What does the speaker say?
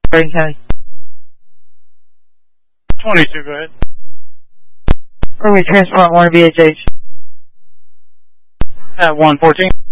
Bergen County. 22, go ahead. Where we transport 1 VHH. At 114.